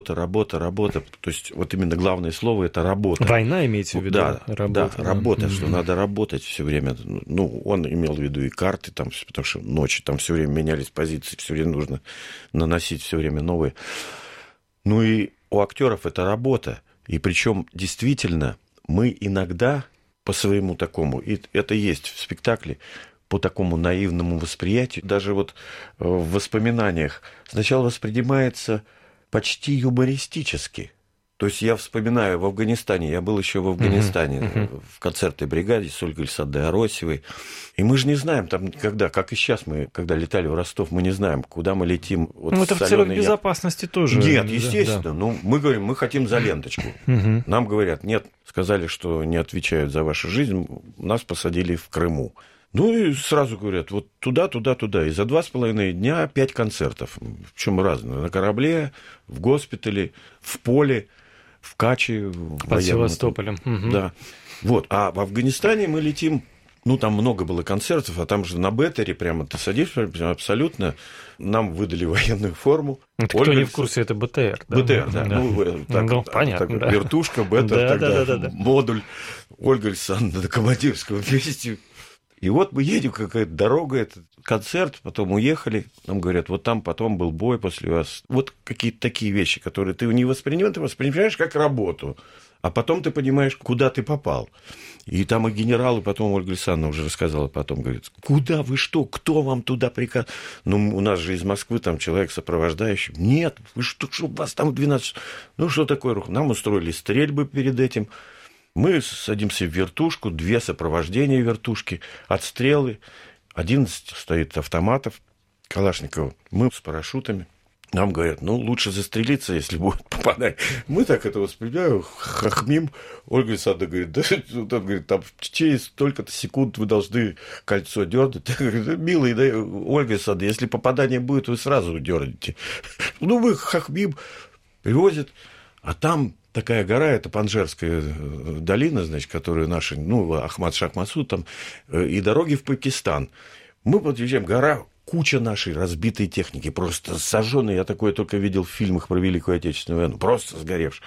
Работа. То есть вот именно главное слово – это работа. Война имеете в виду? Да, работа. Да, работа, что Mm-hmm. надо работать все время. Ну, он имел в виду и карты, там, потому что ночи там все время менялись позиции, все время нужно наносить все время новые. Ну и у актеров это работа. И причем действительно мы иногда по своему такому, и это есть в спектакле, по такому наивному восприятию, даже вот в воспоминаниях сначала воспринимается почти юмористически. То есть я вспоминаю в Афганистане, я был еще в Афганистане, в концертной бригаде с Ольгой Садой Аросевой. И мы же не знаем там никогда, как и сейчас мы, когда летали в Ростов, мы не знаем, куда мы летим. Вот это в целях безопасности тоже. Нет, естественно. Да. Ну, мы говорим, мы хотим за ленточку. Нам говорят, нет, сказали, что не отвечают за вашу жизнь, нас посадили в Крыму. Ну и сразу говорят, вот туда. И за 2,5 дня 5 концертов. Причем разные. На корабле, в госпитале, в поле, в Каче. Под Севастополем. Да. Вот. А в Афганистане мы летим, ну там много было концертов, а там же на Беттере прямо ты садишься, абсолютно. Нам выдали военную форму. Это кто не в курсе, это БТР. Да? БТР, да. Ну, понятно. Так, да. Вертушка, Беттер, тогда модуль. Ольга Александровна на командирском месте. И вот мы едем, какая-то дорога, этот концерт, потом уехали, нам говорят, вот там потом был бой после вас. Вот какие-то такие вещи, которые ты не воспринимаешь, ты воспринимаешь как работу, а потом ты понимаешь, куда ты попал. И там и генералы, потом Ольга Александровна уже рассказала, потом говорит, куда вы что, кто вам туда приказ? Ну, у нас же из Москвы там человек сопровождающий. Нет, вы что у вас там 12... Ну, что такое? Нам устроили стрельбы перед этим. Мы садимся в вертушку, 2 сопровождения вертушки, отстрелы, 11 стоит автоматов Калашникова. Мы с парашютами. Нам говорят, ну, лучше застрелиться, если будет попадать. Мы так это воспринимаем, хохмим. Ольга Александровна говорит, да, он говорит, там через столько-то секунд вы должны кольцо дернуть. Я говорю, милый, да, Ольга Александровна, если попадание будет, вы сразу дернете. Ну, мы хохмим, привозят, а там... Такая гора, это Панжерская долина, значит, которую наши, ну, Ахмад Шах Масуд там, и дороги в Пакистан. Мы подъезжаем, гора, куча нашей разбитой техники, просто сожженной. Я такое только видел в фильмах про Великую Отечественную войну, просто сгоревший.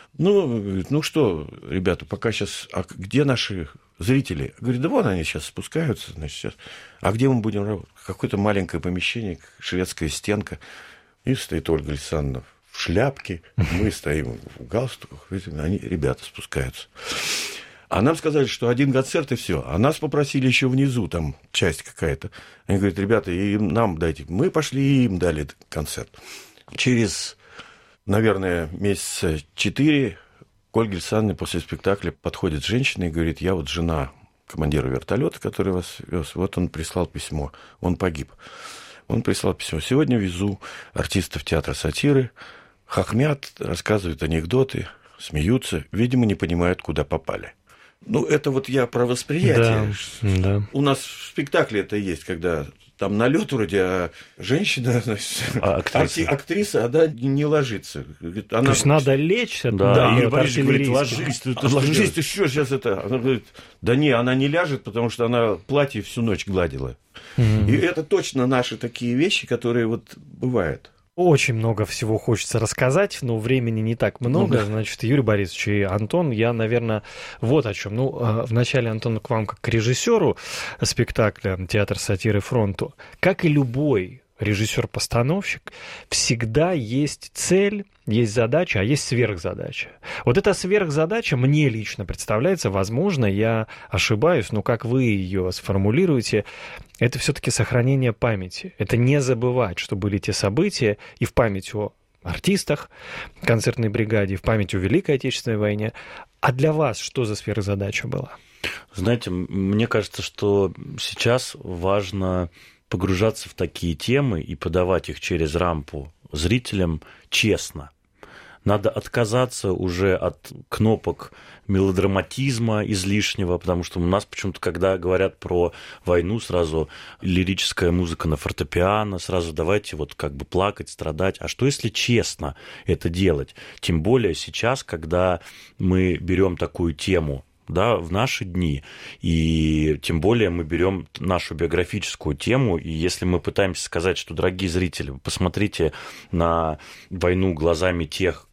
Ну что, ребята, пока сейчас, а где наши зрители? Говорит, да вон они сейчас спускаются, значит, сейчас. А где мы будем работать? Какое-то маленькое помещение, шведская стенка. И стоит Ольга Александровна в шляпке, мы стоим в галстуках, они, ребята, спускаются. А нам сказали, что 1 концерт и все. А нас попросили еще внизу, там часть какая-то. Они говорят, ребята, и нам дайте. Мы пошли и им дали концерт. Через, наверное, месяца 4 к Ольге Александровне после спектакля подходит женщина и говорит, я вот жена командира вертолета, который вас вез, вот он прислал письмо, он погиб. Он прислал письмо. Сегодня везу артистов театра сатиры, хохмят, рассказывают анекдоты, смеются, видимо, не понимают, куда попали. Ну, это вот я про восприятие. Да. У нас в спектакле это есть, когда там налет вроде, а женщина, актриса, она не ложится. Она... То есть надо лечь? Да, Юрий Борисович говорит, ложись, ты что сейчас это? Она говорит, да не, она не ляжет, потому что она платье всю ночь гладила. И это точно наши такие вещи, которые вот бывают. Очень много всего хочется рассказать, но времени не так много. Значит, Юрий Борисович и Антон, я, наверное, вот о чем. Ну, вначале, Антон, к вам как к режиссеру спектакля «Театр сатиры фронту». Как и любой режиссер-постановщик, всегда есть цель, есть задача, а есть сверхзадача. Вот эта сверхзадача мне лично представляется, возможно, я ошибаюсь, но как вы ее сформулируете, это все-таки сохранение памяти. Это не забывать, что были те события, и в память о артистах, концертной бригаде, в память о Великой Отечественной войне. А для вас что за сверхзадача была? Знаете, мне кажется, что сейчас важно погружаться в такие темы и подавать их через рампу зрителям честно. Надо отказаться уже от кнопок мелодраматизма излишнего, потому что у нас почему-то, когда говорят про войну, сразу лирическая музыка на фортепиано, сразу давайте вот как бы плакать, страдать. А что если честно это делать? Тем более сейчас, когда мы берем такую тему, да, в наши дни. И тем более мы берем нашу биографическую тему, и если мы пытаемся сказать, что, дорогие зрители, посмотрите на войну глазами тех,